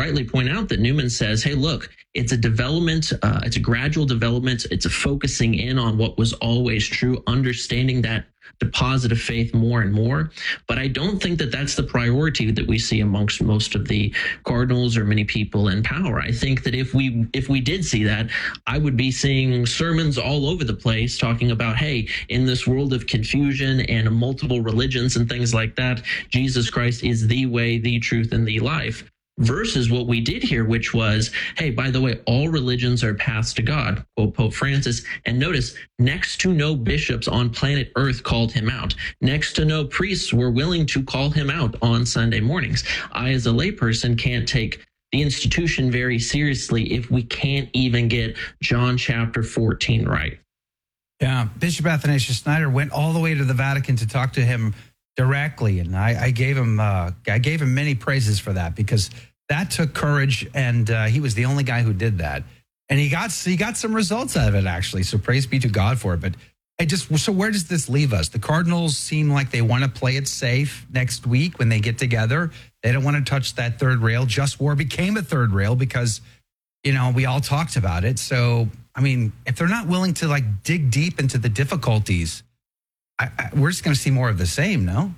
rightly point out that Newman says, hey, look, it's a development, it's a gradual development, it's a focusing in on what was always true, understanding that deposit of faith more and more. But I don't think that that's the priority that we see amongst most of the cardinals or many people in power. I think that if we did see that, I would be seeing sermons all over the place talking about, hey, in this world of confusion and multiple religions and things like that, Jesus Christ is the way, the truth, and the life. Versus what we did here, which was, hey, by the way, all religions are paths to God, quote Pope Francis. And notice, next to no bishops on planet Earth called him out. Next to no priests were willing to call him out on Sunday mornings. I, as a layperson, can't take the institution very seriously if we can't even get John chapter 14 right. Yeah, Bishop Athanasius Schneider went all the way to the Vatican to talk to him directly, and I gave him many praises for that, because that took courage, and he was the only guy who did that, and he got some results out of it, actually. So praise be to God for it. But so where does this leave us? The Cardinals seem like they want to play it safe next week when they get together. They don't want to touch that third rail. Just War became a third rail because, we all talked about it. So I mean, if they're not willing to dig deep into the difficulties, we're just going to see more of the same, no?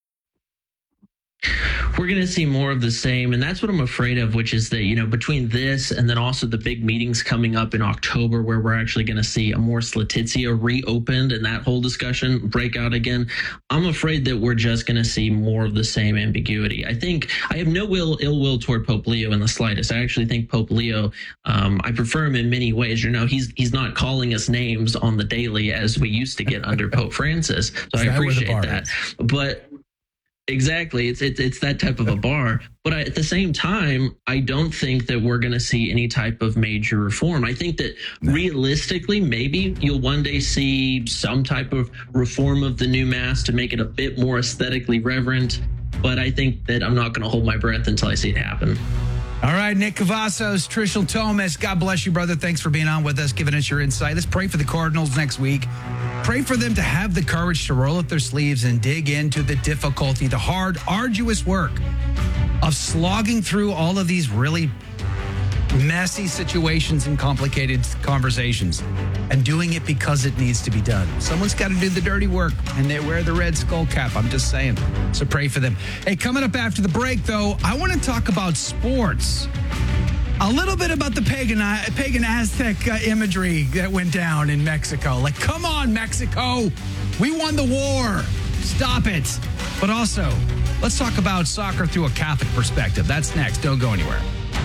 We're going to see more of the same. And that's what I'm afraid of, which is that, between this and then also the big meetings coming up in October, where we're actually going to see Amoris Laetitia reopened and that whole discussion break out again, I'm afraid that we're just going to see more of the same ambiguity. I think I have no ill will toward Pope Leo in the slightest. I actually think Pope Leo, I prefer him in many ways. He's not calling us names on the daily as we used to get under Pope Francis. So I appreciate that. But exactly. It's that type of a bar. But at the same time, I don't think that we're going to see any type of major reform. I think that realistically, maybe you'll one day see some type of reform of the new Mass to make it a bit more aesthetically reverent. But I think that I'm not going to hold my breath until I see it happen. All right, Nick Cavazos, Trishul Thomas, God bless you, brother. Thanks for being on with us, giving us your insight. Let's pray for the Cardinals next week. Pray for them to have the courage to roll up their sleeves and dig into the difficulty, the hard, arduous work of slogging through all of these really messy situations and complicated conversations and doing it because it needs to be done. Someone's got to do the dirty work, and they wear the red skull cap. I'm just saying. So pray for them. Hey, coming up after the break, though, I want to talk about sports. A little bit about the pagan Aztec imagery that went down in Mexico. Come on, Mexico. We won the war. Stop it. But also, let's talk about soccer through a Catholic perspective. That's next. Don't go anywhere.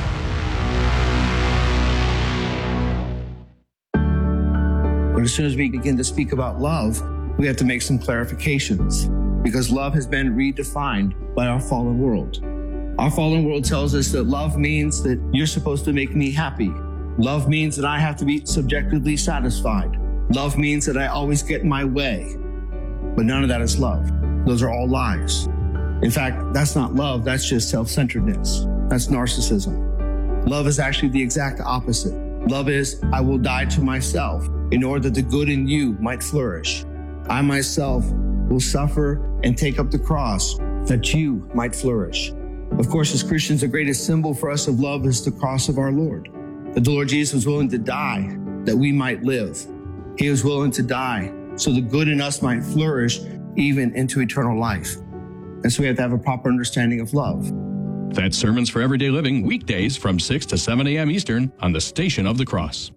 As soon as we begin to speak about love, we have to make some clarifications, because love has been redefined by our fallen world. Our fallen world tells us that love means that you're supposed to make me happy. Love means that I have to be subjectively satisfied. Love means that I always get my way. But none of that is love. Those are all lies. In fact, that's not love. That's just self-centeredness. That's narcissism. Love is actually the exact opposite. Love is, I will die to myself in order that the good in you might flourish. I myself will suffer and take up the cross that you might flourish. Of course, as Christians, the greatest symbol for us of love is the cross of our Lord. That the Lord Jesus was willing to die that we might live. He was willing to die so the good in us might flourish even into eternal life. And so we have to have a proper understanding of love. That's Sermons for Everyday Living, weekdays from 6 to 7 a.m. Eastern on the Station of the Cross.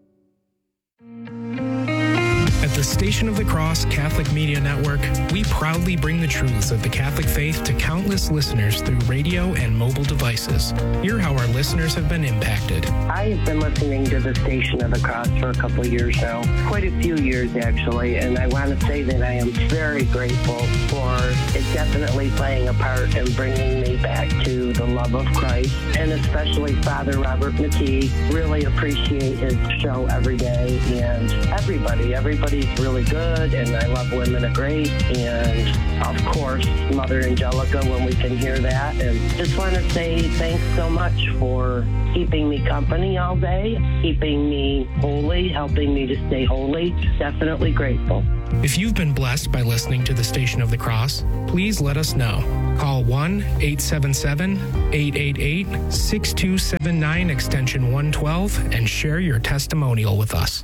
At the Station of the Cross Catholic Media Network, we proudly bring the truths of the Catholic faith to countless listeners through radio and mobile devices. Hear how our listeners have been impacted. I've been listening to the Station of the Cross for a couple of years now, quite a few years actually, and I want to say that I am very grateful for it definitely playing a part in bringing me back to the love of Christ, and especially Father Robert McKee. Really appreciate his show every day, and everybody's is really good, and I love Women of Grace, and of course, Mother Angelica when we can hear that. And just want to say thanks so much for keeping me company all day, keeping me holy, helping me to stay holy. Definitely grateful. If you've been blessed by listening to the Station of the Cross, please let us know. Call 1-877-888-6279 extension 112 and share your testimonial with us.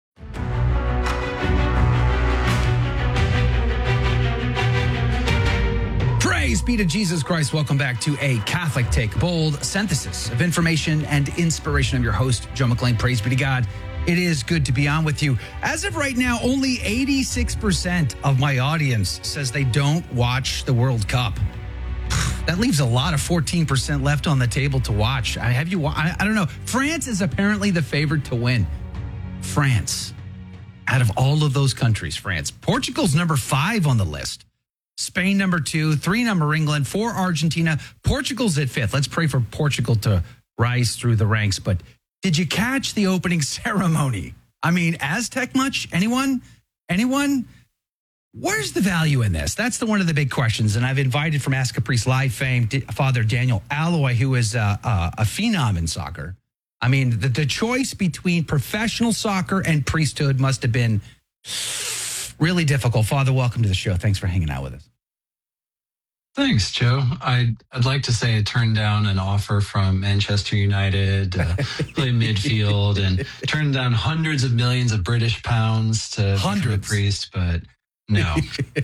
Praise be to Jesus Christ. Welcome back to A Catholic Take Bold, synthesis of information and inspiration. I'm your host, Joe McLean. Praise be to God. It is good to be on with you. As of right now, only 86% of my audience says they don't watch the World Cup. That leaves a lot of 14% left on the table to watch. I don't know. France is apparently the favorite to win. France. Out of all of those countries, France. Portugal's number 5 on the list. Spain number 2, 3 number England, 4 Argentina. Portugal's at 5th. Let's pray for Portugal to rise through the ranks. But did you catch the opening ceremony? I mean, Aztec much? Anyone? Where's the value in this? That's one of the big questions. And I've invited from Ask a Priest Live fame, Father Daniel Alloy, who is a phenom in soccer. I mean, the choice between professional soccer and priesthood must have been really difficult. Father, welcome to the show. Thanks for hanging out with us. Thanks, Joe. I'd like to say I turned down an offer from Manchester United to play midfield and turned down hundreds of millions of British pounds to become a priest, but no.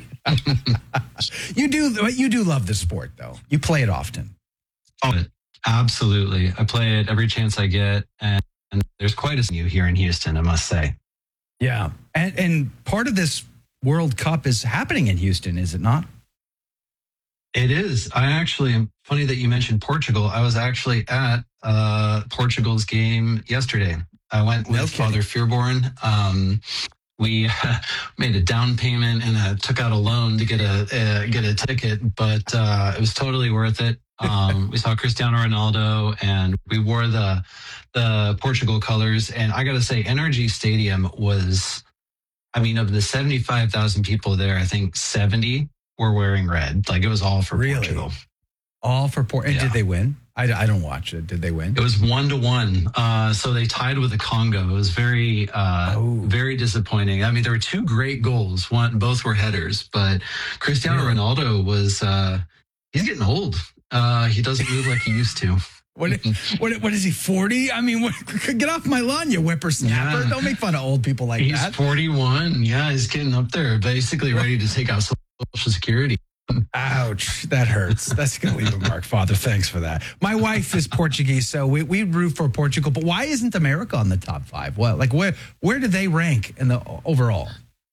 You do love the sport, though. You play it often. Oh, absolutely. I play it every chance I get, and there's quite a few here in Houston, I must say. Yeah, and part of this World Cup is happening in Houston, is it not? It is. Funny that you mentioned Portugal. I was actually at Portugal's game yesterday. I went with Father Fearborn. We made a down payment and took out a loan to get a ticket, but it was totally worth it. We saw Cristiano Ronaldo and we wore the Portugal colors. And I got to say, NRG Stadium was, of the 75,000 people there, I think 70 were wearing red. Like, it was all for Portugal. All for Portugal. And did they win? I don't watch it. Did they win? It was 1-1. So they tied with the Congo. It was very, very disappointing. There were 2 great goals. Both were headers, but Cristiano Ronaldo was, he's getting old. He doesn't move like he used to. What is he, 40? Get off my lawn, you whippersnapper. Yeah. Don't make fun of old people like that. He's 41. Yeah, he's getting up there, basically ready to take out Social Security. Ouch, that hurts. That's going to leave a mark, Father. Thanks for that. My wife is Portuguese, so we root for Portugal. But why isn't America on the top 5? Well, where do they rank in the overall?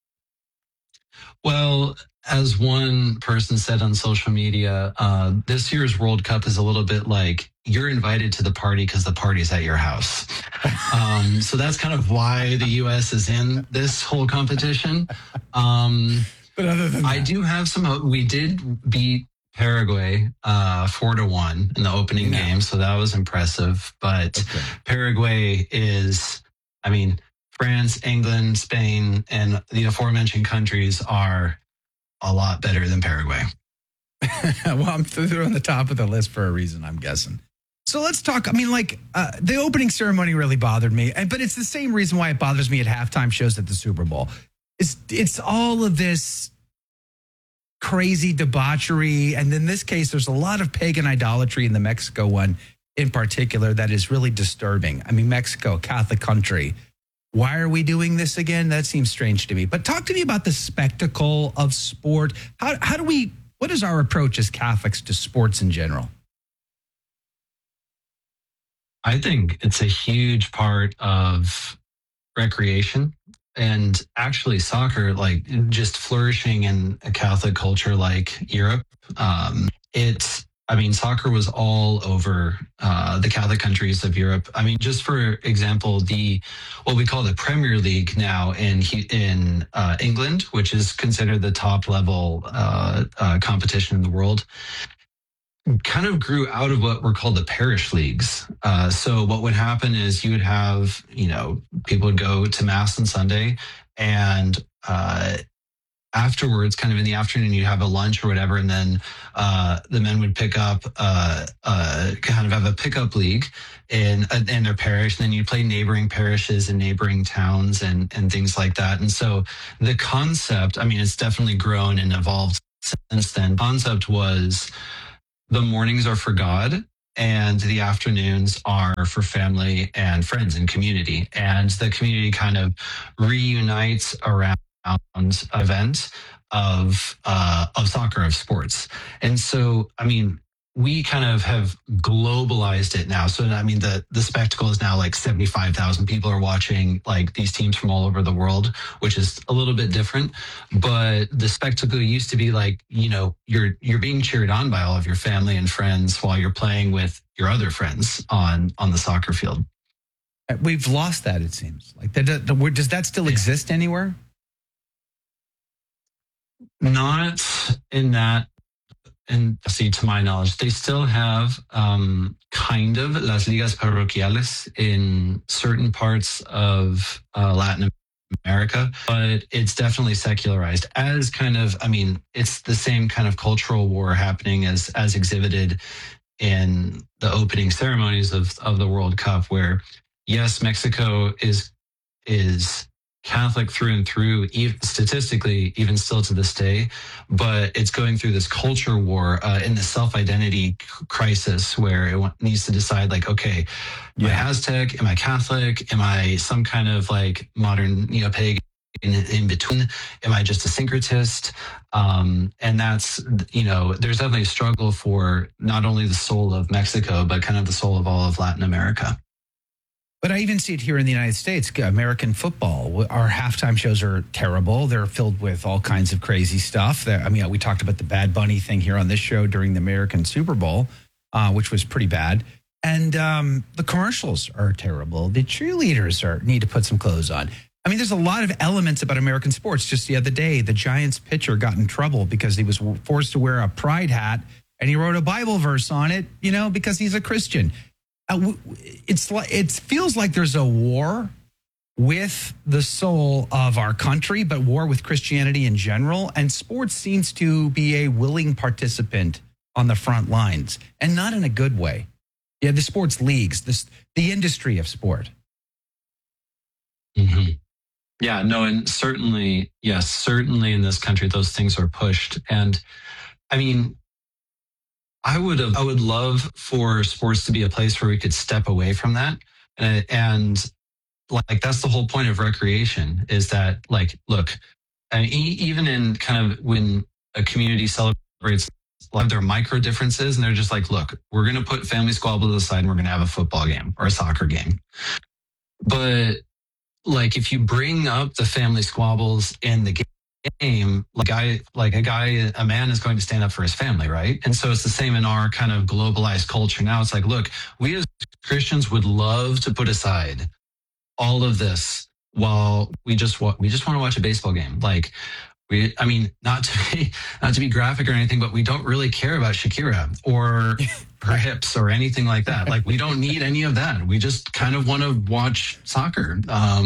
Well, as one person said on social media, this year's World Cup is a little bit like you're invited to the party because the party's at your house. So that's kind of why the U.S. is in this whole competition. But other than that, I do have some hope. We did beat Paraguay 4-1 in the opening game, so that was impressive. But Paraguay is, France, England, Spain, and the aforementioned countries are a lot better than Paraguay. Well, they're on the top of the list for a reason, I'm guessing. So let's talk. The opening ceremony really bothered me, but it's the same reason why it bothers me at halftime shows at the Super Bowl. It's all of this crazy debauchery. And in this case, there's a lot of pagan idolatry in the Mexico one in particular that is really disturbing. Mexico, Catholic country. Why are we doing this again? That seems strange to me. But talk to me about the spectacle of sport. What is our approach as Catholics to sports in general? I think it's a huge part of recreation. And actually soccer, just flourishing in a Catholic culture like Europe. Soccer was all over the Catholic countries of Europe. Just for example, what we call the Premier League now in England, which is considered the top level competition in the world, kind of grew out of what were called the parish leagues. So what would happen is you would have, people would go to Mass on Sunday and afterwards, kind of in the afternoon, you have a lunch or whatever, and then the men would pick up, kind of have a pickup league in their parish, and then you play neighboring parishes and neighboring towns and things like that. And so the concept, I mean, it's definitely grown and evolved since then. Concept was the mornings are for God and the afternoons are for family and friends and community. And the community kind of reunites around an event of soccer, of sports. And so, I mean, we kind of have globalized it now. So, I mean, the spectacle is now like 75,000 people are watching like these teams from all over the world, which is a little bit different. But the spectacle used to be like, you know, you're being cheered on by all of your family and friends while you're playing with your other friends on the soccer field. We've lost that, it seems. Like, does that still exist anywhere? Not in that. And see, to my knowledge, they still have kind of las ligas parroquiales in certain parts of Latin America, but it's definitely secularized as kind of, I mean, it's the same kind of cultural war happening as exhibited in the opening ceremonies of the World Cup, where yes, Mexico is Catholic through and through, even statistically, even still to this day, but it's going through this culture war in the self-identity crisis where it needs to decide, like, okay, am I Aztec? Am I Catholic? Am I some kind of like modern pagan in between? Am I just a syncretist? And that's, there's definitely a struggle for not only the soul of Mexico, but kind of the soul of all of Latin America. But I even see it here in the United States. American football, our halftime shows are terrible. They're filled with all kinds of crazy stuff. I mean, we talked about the Bad Bunny thing here on this show during the American Super Bowl, which was pretty bad. And the commercials are terrible. The cheerleaders need to put some clothes on. I mean, there's a lot of elements about American sports. Just the other day, the Giants pitcher got in trouble because he was forced to wear a pride hat, and he wrote a Bible verse on it, because he's a Christian. It feels like there's a war with the soul of our country, but war with Christianity in general. And sports seems to be a willing participant on the front lines, and not in a good way. Yeah, the sports leagues, the industry of sport. Mm-hmm. Yeah, no, and certainly in this country, those things are pushed. And I mean, I would love for sports to be a place where we could step away from that. And like, that's the whole point of recreation, is that, like, look, even in kind of when a community celebrates, a lot of their micro differences, and they're just like, look, we're going to put family squabble to the side and we're going to have a football game or a soccer game. But like, if you bring up the family squabbles in the game, a man is going to stand up for his family, right? And so it's the same in our kind of globalized culture now. It's like, look, we as Christians would love to put aside all of this while we just want to watch a baseball game. Like, not to be graphic or anything, but we don't really care about Shakira or her hips or anything like that. Like, we don't need any of that. We just kind of want to watch soccer.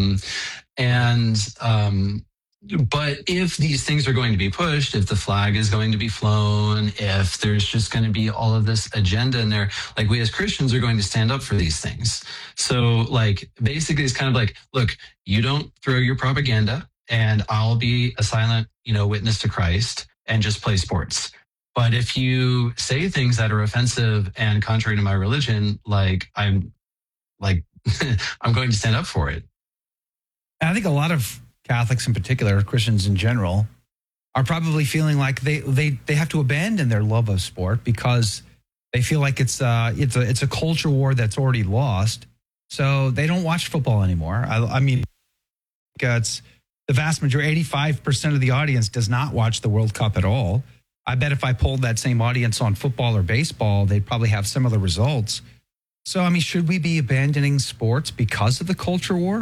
But if these things are going to be pushed, if the flag is going to be flown, if there's just going to be all of this agenda in there, like, we as Christians are going to stand up for these things. So, like, basically it's kind of like, look, you don't throw your propaganda and I'll be a silent, witness to Christ and just play sports. But if you say things that are offensive and contrary to my religion, I'm going to stand up for it. I think a lot of Catholics in particular, Christians in general, are probably feeling like they have to abandon their love of sport because they feel like it's a culture war that's already lost. So they don't watch football anymore. I mean, it's the vast majority, 85% of the audience does not watch the World Cup at all. I bet if I polled that same audience on football or baseball, they'd probably have similar results. So, I mean, should we be abandoning sports because of the culture war?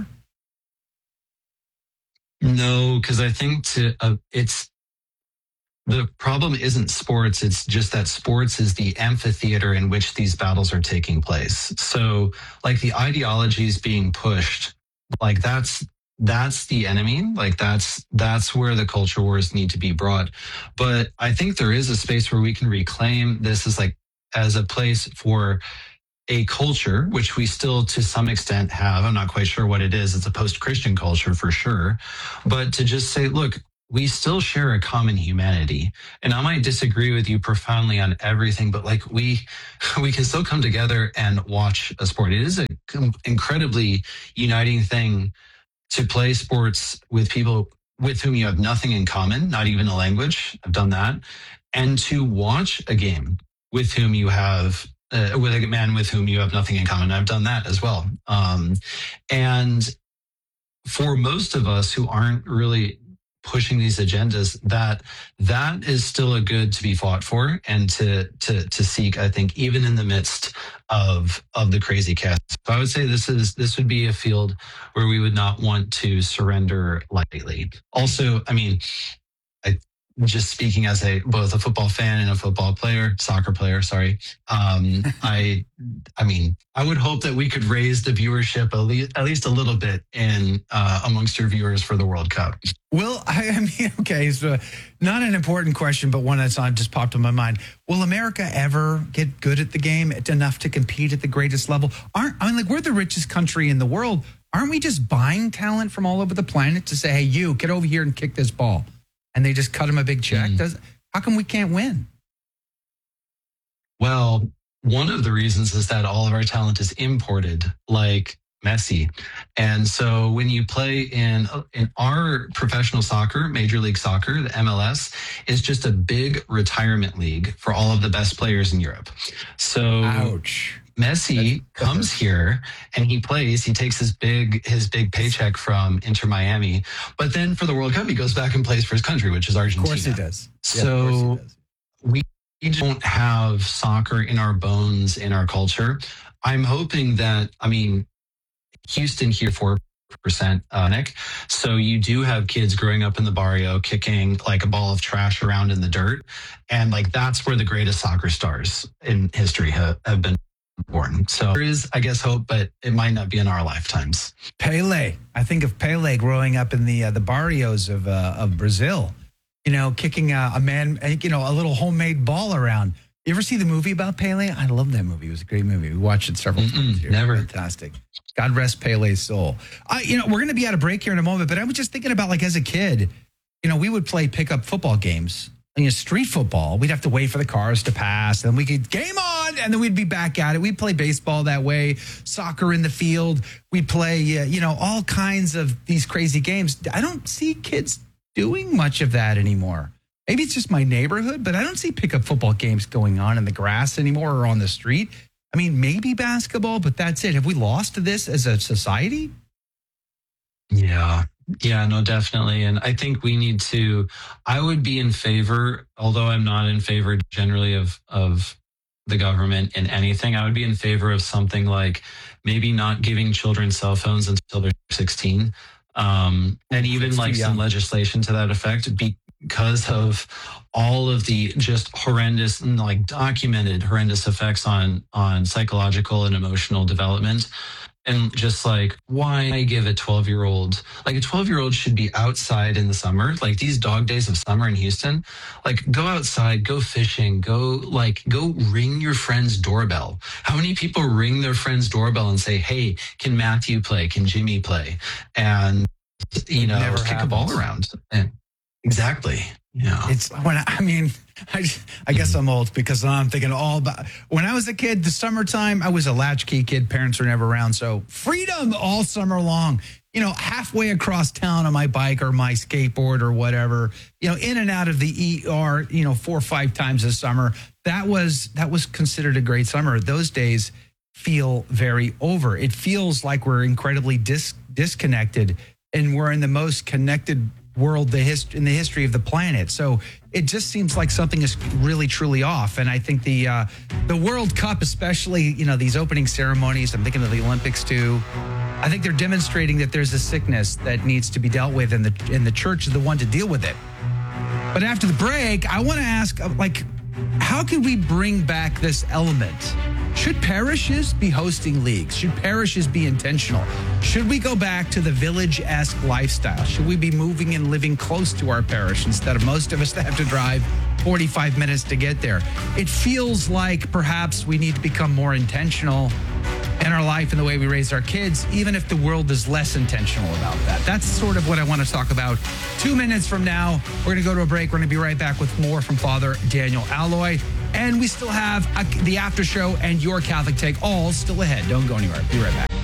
No, because I think the problem isn't sports. It's just that sports is the amphitheater in which these battles are taking place. So, like, the ideologies being pushed, like, that's that's the enemy. Like that's where the culture wars need to be brought. But I think there is a space where we can reclaim this as a place for a culture, which we still to some extent have. I'm not quite sure what it is. It's a post-Christian culture for sure. But to just say, look, we still share a common humanity. And I might disagree with you profoundly on everything, but like we can still come together and watch a sport. It is an incredibly uniting thing to play sports with people with whom you have nothing in common, not even a language. I've done that. And to watch a game with whom you have with a man with whom you have nothing in common. I've done that as well. And for most of us who aren't really pushing these agendas, that is still a good to be fought for and to seek, I think, even in the midst of the crazy chaos. So I would say this would be a field where we would not want to surrender lightly. Also, I mean, just speaking as both a football fan and a soccer player, sorry. I mean, I would hope that we could raise the viewership at least a little bit in amongst your viewers for the World Cup. Well, I mean, okay, so not an important question, but one that's just popped in my mind. Will America ever get good at the game enough to compete at the greatest level? We're the richest country in the world. Aren't we just buying talent from all over the planet to say, hey, you, get over here and kick this ball? And they just cut them a big check. How come we can't win? Well, one of the reasons is that all of our talent is imported, like Messi. And so when you play in our professional soccer, Major League Soccer, the MLS, is just a big retirement league for all of the best players in Europe. So ouch. Messi comes here and he plays. He takes his big paycheck from Inter Miami, but then for the World Cup he goes back and plays for his country, which is Argentina. Of course he does. So we don't have soccer in our bones, in our culture. I'm hoping that, I mean, Houston here 4%, Nick. So you do have kids growing up in the barrio kicking like a ball of trash around in the dirt, and like that's where the greatest soccer stars in history have been born. So there is, I guess, hope, but it might not be in our lifetimes. Pele. I think of Pele growing up in the barrios of Brazil, kicking a little homemade ball around. You ever see the movie about Pele? I love that movie. It was a great movie. We watched it several times here. Never. Fantastic. God rest Pele's soul. We're going to be at a break here in a moment, but I was just thinking about, like, as a kid, we would play pickup football games. Street football, we'd have to wait for the cars to pass, and we could game on, and then we'd be back at it. We'd play baseball that way, soccer in the field. We'd play, all kinds of these crazy games. I don't see kids doing much of that anymore. Maybe it's just my neighborhood, but I don't see pickup football games going on in the grass anymore or on the street. I mean, maybe basketball, but that's it. Have we lost this as a society? Yeah, no, definitely. And I think we need to, I would be in favor, although I'm not in favor generally of the government in anything, I would be in favor of something like maybe not giving children cell phones until they're 16. And even like some legislation to that effect, because of all of the just horrendous and like documented horrendous effects on psychological and emotional development. And just like, why give a 12-year-old, like a 12-year-old should be outside in the summer, like these dog days of summer in Houston, like go outside, go fishing, go ring your friend's doorbell. How many people ring their friend's doorbell and say, hey, can Matthew play? Can Jimmy play? And, kick a ball around. And exactly. Yeah. It's I guess I'm old because I'm thinking all about when I was a kid, the summertime, I was a latchkey kid. Parents were never around. So freedom all summer long, halfway across town on my bike or my skateboard or whatever, in and out of the ER, 4 or 5 times a summer. That was considered a great summer. Those days feel very over. It feels like we're incredibly disconnected, and we're in the most connected world in the history of the planet. So it just seems like something is really truly off. And I think the World Cup, especially these opening ceremonies, I'm thinking of the Olympics too, I think they're demonstrating that there's a sickness that needs to be dealt with, and the church is the one to deal with it. But after the break, I want to ask, how can we bring back this element Should parishes be hosting leagues? Should parishes be intentional? Should we go back to the village-esque lifestyle? Should we be moving and living close to our parish instead of most of us that have to drive 45 minutes to get there? It feels like perhaps we need to become more intentional in our life and the way we raise our kids, even if the world is less intentional about that. That's sort of what I want to talk about. 2 minutes from now, we're going to go to a break. We're going to be right back with more from Father Daniel Alloy. And we still have the after show and your Catholic Take all still ahead. Don't go anywhere. Be right back.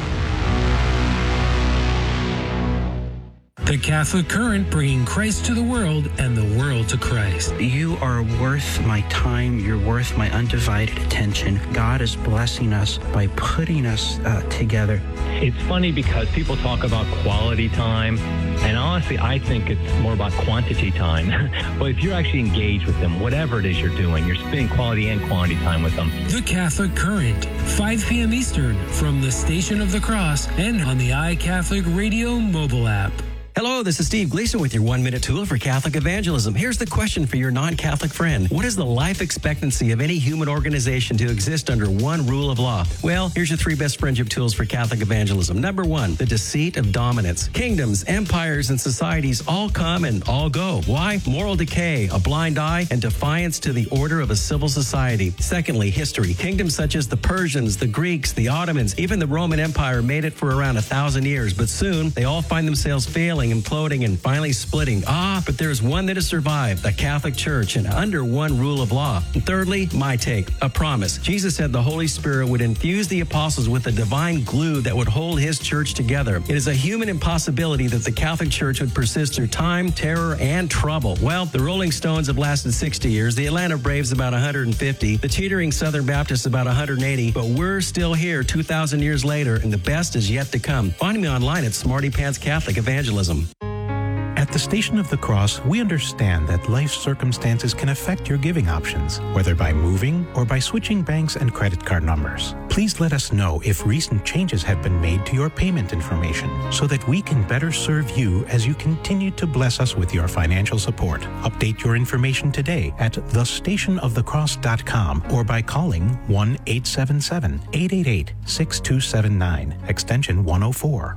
The Catholic Current, bringing Christ to the world and the world to Christ. You are worth my time. You're worth my undivided attention. God is blessing us by putting us together. It's funny because people talk about quality time, and honestly, I think it's more about quantity time. But if you're actually engaged with them, whatever it is you're doing, you're spending quality and quantity time with them. The Catholic Current, 5 p.m. Eastern, from the Station of the Cross and on the iCatholic Radio mobile app. Hello, this is Steve Gleason with your 1-minute tool for Catholic evangelism. Here's the question for your non-Catholic friend. What is the life expectancy of any human organization to exist under one rule of law? Well, here's your 3 best friendship tools for Catholic evangelism. Number 1, the deceit of dominance. Kingdoms, empires, and societies all come and all go. Why? Moral decay, a blind eye, and defiance to the order of a civil society. Secondly, history. Kingdoms such as the Persians, the Greeks, the Ottomans, even the Roman Empire made it for around 1,000 years, but soon they all find themselves failing, imploding, and finally splitting. But there's one that has survived, the Catholic Church, and under one rule of law. And thirdly, my take, a promise. Jesus said the Holy Spirit would infuse the apostles with a divine glue that would hold his church together. It is a human impossibility that the Catholic Church would persist through time, terror, and trouble. Well, the Rolling Stones have lasted 60 years, the Atlanta Braves about 150, the teetering Southern Baptists about 180, but we're still here 2,000 years later, and the best is yet to come. Find me online at Smarty Pants Catholic Evangelism. At the Station of the Cross, we understand that life circumstances can affect your giving options, whether by moving or by switching banks and credit card numbers. Please let us know if recent changes have been made to your payment information so that we can better serve you as you continue to bless us with your financial support. Update your information today at thestationofthecross.com or by calling 1-877-888-6279, extension 104.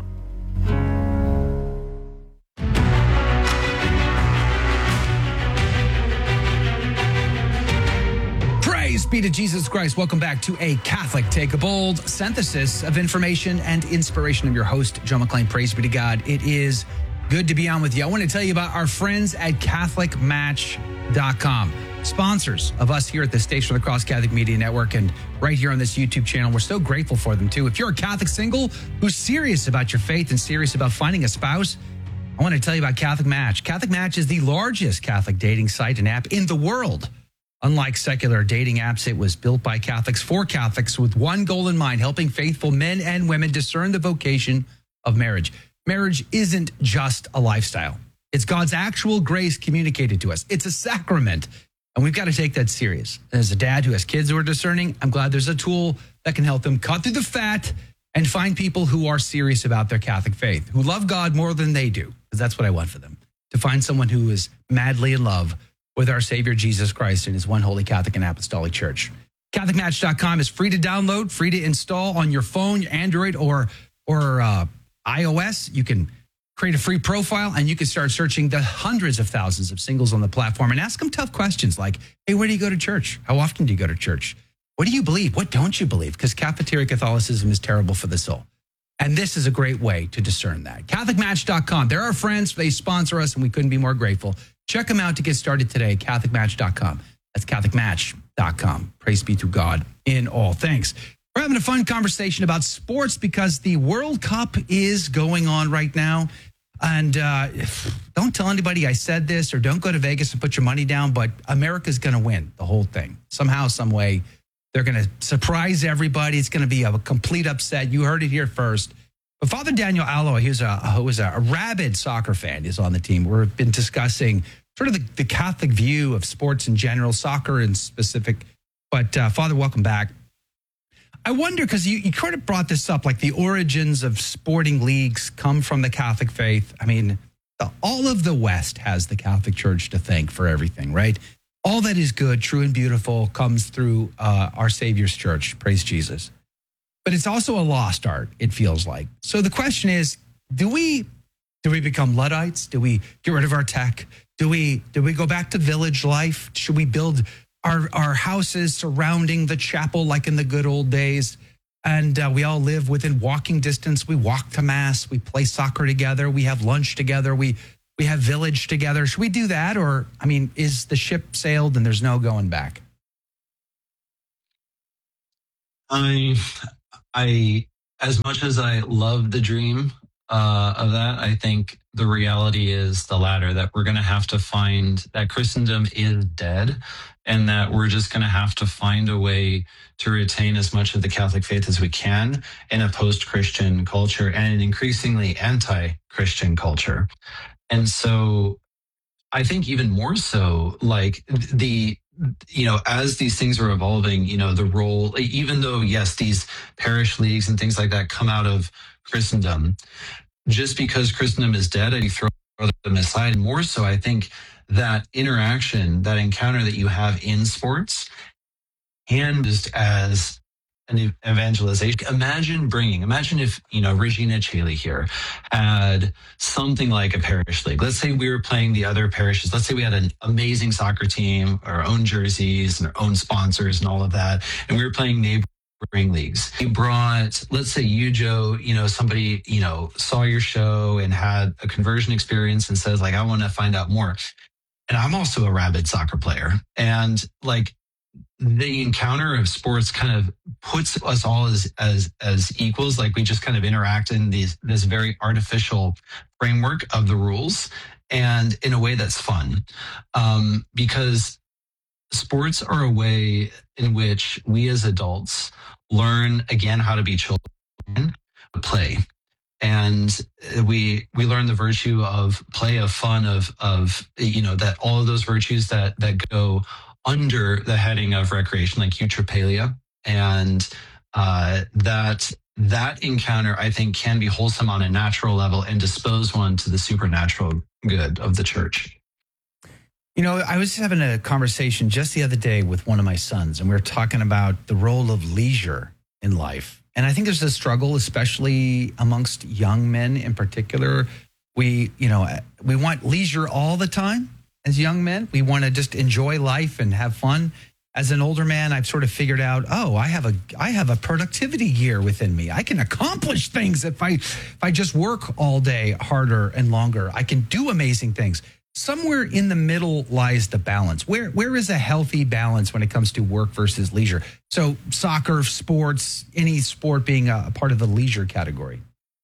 Praise be to Jesus Christ. Welcome back to A Catholic Take, a bold synthesis of information and inspiration. I'm your host, Joe McClain. Praise be to God. It is good to be on with you. I want to tell you about our friends at CatholicMatch.com, sponsors of us here at the Station of the Cross Catholic Media Network and right here on this YouTube channel. We're so grateful for them, too. If you're a Catholic single who's serious about your faith and serious about finding a spouse, I want to tell you about Catholic Match. Catholic Match is the largest Catholic dating site and app in the world. Unlike secular dating apps, it was built by Catholics for Catholics with one goal in mind, helping faithful men and women discern the vocation of marriage. Marriage isn't just a lifestyle. It's God's actual grace communicated to us. It's a sacrament, and we've got to take that serious. And as a dad who has kids who are discerning, I'm glad there's a tool that can help them cut through the fat and find people who are serious about their Catholic faith, who love God more than they do, because that's what I want for them, to find someone who is madly in love with our Savior Jesus Christ and his one holy Catholic and Apostolic Church. CatholicMatch.com is free to download, free to install on your phone, Android, or iOS. You can create a free profile and you can start searching the hundreds of thousands of singles on the platform and ask them tough questions like, hey, where do you go to church? How often do you go to church? What do you believe? What don't you believe? Because cafeteria Catholicism is terrible for the soul. And this is a great way to discern that. CatholicMatch.com. They're our friends. They sponsor us, and we couldn't be more grateful. Check them out to get started today, CatholicMatch.com. That's CatholicMatch.com. Praise be to God in all things. We're having a fun conversation about sports because the World Cup is going on right now. And don't tell anybody I said this, or don't go to Vegas and put your money down, but America's going to win the whole thing. Somehow, some way, they're going to surprise everybody. It's going to be a complete upset. You heard it here first. But Father Daniel Alloy, who was a rabid soccer fan, is on the team. We've been discussing sort of the Catholic view of sports in general, soccer in specific. But Father, welcome back. I wonder, because you kind of brought this up, like the origins of sporting leagues come from the Catholic faith. I mean, all of the West has the Catholic Church to thank for everything, right? All that is good, true, and beautiful comes through our Savior's church. Praise Jesus. But it's also a lost art, it feels like. So the question is, do we become Luddites? Do we get rid of our tech? Do we go back to village life? Should we build our houses surrounding the chapel like in the good old days? And we all live within walking distance. We walk to mass. We play soccer together. We have lunch together. We have village together. Should we do that? Or, I mean, is the ship sailed and there's no going back? I as much as I love the dream of that, I think the reality is the latter, that we're going to have to find that Christendom is dead and that we're just going to have to find a way to retain as much of the Catholic faith as we can in a post-Christian culture and an increasingly anti-Christian culture. And so I think even more so, like as these things are evolving, the role, even though, yes, these parish leagues and things like that come out of Christendom, just because Christendom is dead, I throw them aside. More so, I think that interaction, that encounter that you have in sports, and just as an evangelization. Imagine if, Regina Chaley here had something like a parish league. Let's say we were playing the other parishes. Let's say we had an amazing soccer team, our own jerseys and our own sponsors and all of that. And we were playing neighboring leagues. You brought, let's say you, Joe, somebody, saw your show and had a conversion experience and says like, I want to find out more. And I'm also a rabid soccer player. And like, the encounter of sports kind of puts us all as equals. Like we just kind of interact in this very artificial framework of the rules, and in a way that's fun, because sports are a way in which we as adults learn again how to be children, play. And we learn the virtue of play, of fun, of that all of those virtues that go under the heading of recreation, like eutrapelia. And that encounter, I think, can be wholesome on a natural level and dispose one to the supernatural good of the church. I was having a conversation just the other day with one of my sons, and we were talking about the role of leisure in life. And I think there's a struggle, especially amongst young men in particular. We want leisure all the time. As young men, we want to just enjoy life and have fun. As an older man, I've sort of figured out, I have a productivity gear within me. I can accomplish things if I just work all day harder and longer. I can do amazing things. Somewhere in the middle lies the balance. Where is a healthy balance when it comes to work versus leisure? So soccer, sports, any sport being a part of the leisure category.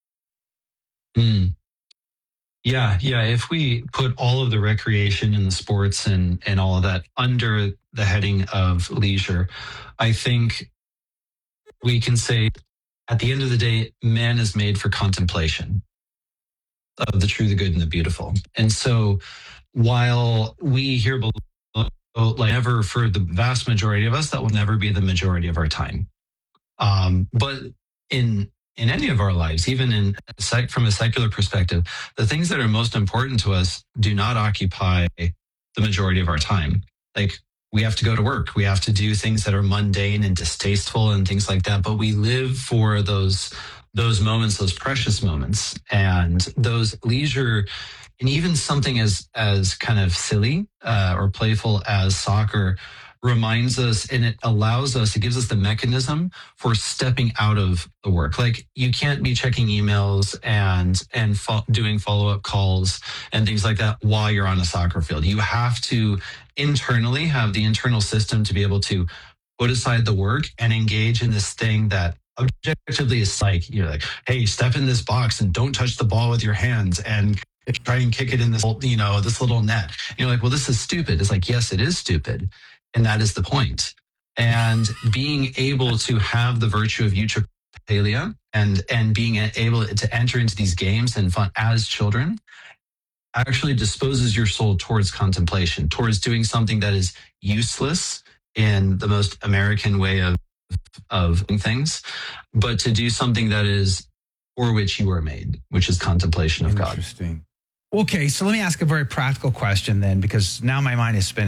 Yeah. If we put all of the recreation and the sports and all of that under the heading of leisure, I think we can say at the end of the day, man is made for contemplation of the true, the good, and the beautiful. And so while we here below, like never, for the vast majority of us, that will never be the majority of our time. But in any of our lives, even from a secular perspective, the things that are most important to us do not occupy the majority of our time. Like we have to go to work. We have to do things that are mundane and distasteful and things like that. But we live for those moments, those precious moments, and those leisure, and even something as kind of silly or playful as soccer reminds us, and it gives us the mechanism for stepping out of the work. Like you can't be checking emails and doing follow-up calls and things like that while you're on a soccer field. You have to internally have the internal system to be able to put aside the work and engage in this thing that objectively is like, you're like, hey, step in this box and don't touch the ball with your hands and try and kick it in this, this little net. You're like, well, this is stupid. It's like, yes, it is stupid. And that is the point. And being able to have the virtue of eutrapelia and being able to enter into these games and fun as children actually disposes your soul towards contemplation, towards doing something that is useless in the most American way of things, but to do something that is for which you were made, which is contemplation of God. Interesting. Okay, so let me ask a very practical question then, because now my mind is spinning.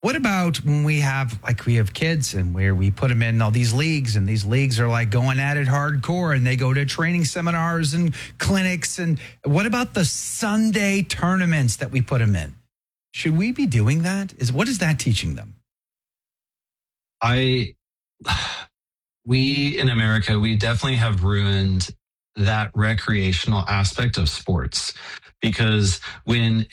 What about when we have kids and where we put them in all these leagues, and these leagues are like going at it hardcore, and they go to training seminars and clinics. And what about the Sunday tournaments that we put them in? Should we be doing that? What is that teaching them? We in America, we definitely have ruined that recreational aspect of sports, because when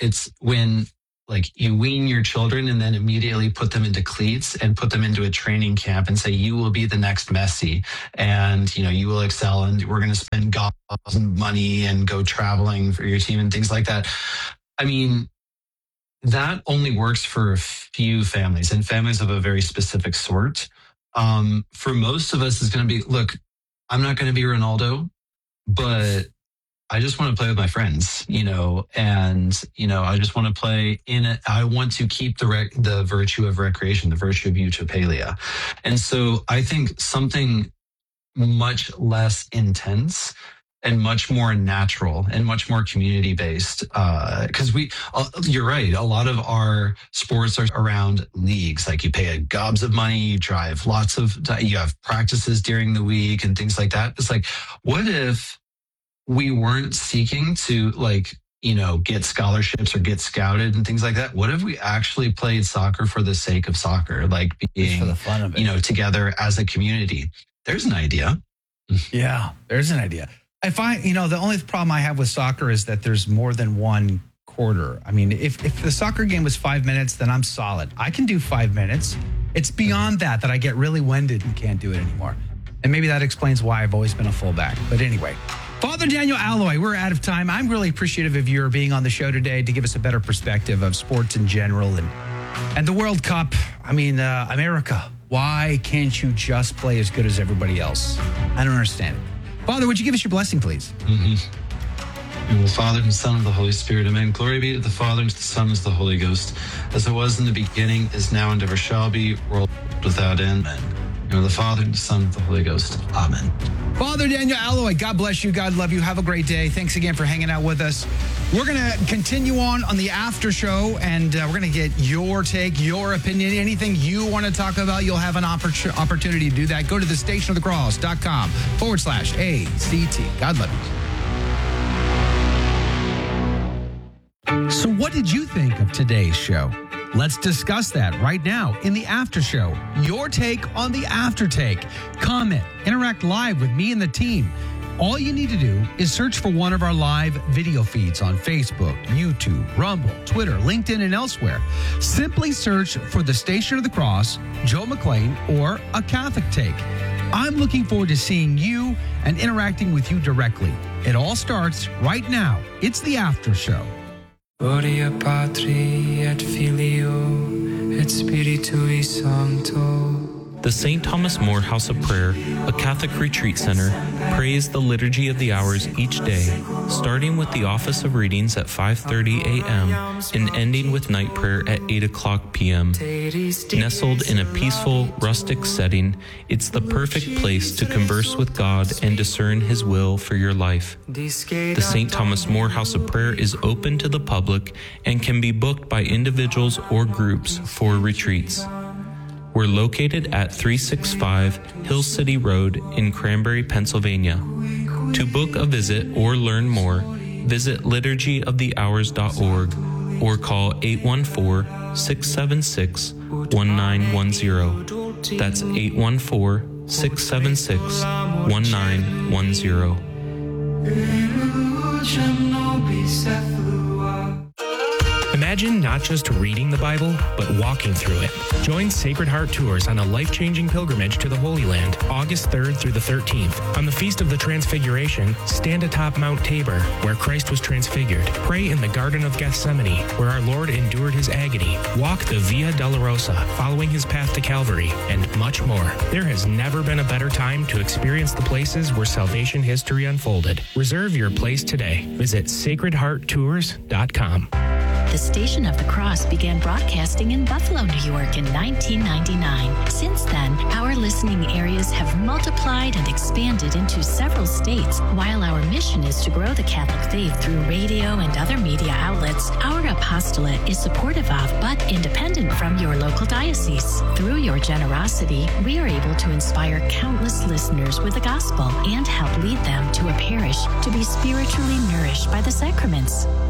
you wean your children and then immediately put them into cleats and put them into a training camp and say, you will be the next Messi, and, you will excel, and we're going to spend gobs and money and go traveling for your team and things like that. I mean, that only works for a few families, and families of a very specific sort. For most of us, it's going to be, look, I'm not going to be Ronaldo, but I just want to play with my friends, and, I just want to play in it. I want to keep the virtue of recreation, the virtue of eutopelia. And so I think something much less intense and much more natural and much more community based. Because you're right. A lot of our sports are around leagues. Like, you pay gobs of money, you drive you have practices during the week and things like that. It's like, what if we weren't seeking to get scholarships or get scouted and things like that? What if we actually played soccer for the sake of soccer, like being, for the fun of it, together as a community? There's an idea. Yeah, there's an idea. The only problem I have with soccer is that there's more than one quarter. I mean, if the soccer game was 5 minutes, then I'm solid. I can do 5 minutes. It's beyond that I get really winded and can't do it anymore. And maybe that explains why I've always been a fullback. But anyway, Father Daniel Alloy, we're out of time. I'm really appreciative of your being on the show today to give us a better perspective of sports in general and the World Cup. I mean, America, why can't you just play as good as everybody else? I don't understand it. Father, would you give us your blessing, please? In the Father, and Son, and the Holy Spirit. Amen. Glory be to the Father, and to the Son, and to the Holy Ghost, as it was in the beginning, is now, and ever shall be, world without end. Amen. In the Father, and the Son, and the Holy Ghost. Amen. Father Daniel Alloy, God bless you. God love you. Have a great day. Thanks again for hanging out with us. We're going to continue on the after show, and we're going to get your take, your opinion, anything you want to talk about. You'll have an opportunity to do that. Go to thestationofthecross.com/ACT. God love you. So what did you think of today's show? Let's discuss that right now in the after show. Your take on the after take. Comment, interact live with me and the team. All you need to do is search for one of our live video feeds on Facebook, YouTube, Rumble, Twitter, LinkedIn, and elsewhere. Simply search for the Station of the Cross, Joe McLean, or A Catholic Take. I'm looking forward to seeing you and interacting with you directly. It all starts right now. It's the after show. Gloria Patri et Filio et Spiritui Sancto. The St. Thomas More House of Prayer, a Catholic retreat center, prays the Liturgy of the Hours each day, starting with the office of readings at 5:30 a.m. and ending with night prayer at 8 o'clock p.m. Nestled in a peaceful, rustic setting, it's the perfect place to converse with God and discern His will for your life. The St. Thomas More House of Prayer is open to the public and can be booked by individuals or groups for retreats. We're located at 365 Hill City Road in Cranberry, Pennsylvania. To book a visit or learn more, visit liturgyofthehours.org or call 814-676-1910. That's 814-676-1910. Imagine not just reading the Bible, but walking through it. Join Sacred Heart Tours on a life-changing pilgrimage to the Holy Land, August 3rd through the 13th. On the Feast of the Transfiguration, stand atop Mount Tabor, where Christ was transfigured. Pray in the Garden of Gethsemane, where our Lord endured his agony. Walk the Via Dolorosa, following his path to Calvary, and much more. There has never been a better time to experience the places where salvation history unfolded. Reserve your place today. Visit sacredhearttours.com. The Station of the Cross began broadcasting in Buffalo, New York in 1999. Since then, our listening areas have multiplied and expanded into several states. While our mission is to grow the Catholic faith through radio and other media outlets, our apostolate is supportive of but independent from your local diocese. Through your generosity, we are able to inspire countless listeners with the gospel and help lead them to a parish to be spiritually nourished by the sacraments.